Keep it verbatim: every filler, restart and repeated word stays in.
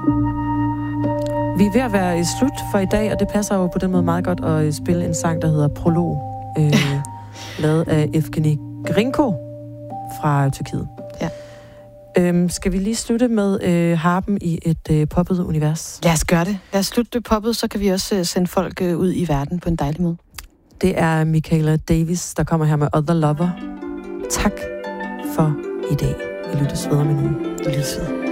Vi er ved at være i slut for i dag, og det passer jo på den måde meget godt at spille en sang, der hedder Prolog, øh, lavet af Evgeni Grinko fra Tyrkiet. Ja. Øhm, skal vi lige slutte med øh, harpen i et øh, poppet univers? Lad os gøre det. Lad os slutte det poppet, så kan vi også øh, sende folk øh, ud i verden på en dejlig måde. Det er Michaela Davis, der kommer her med Other Lover. Tak for i dag. Vi lyttes videre med nu. Vi lyttes videre.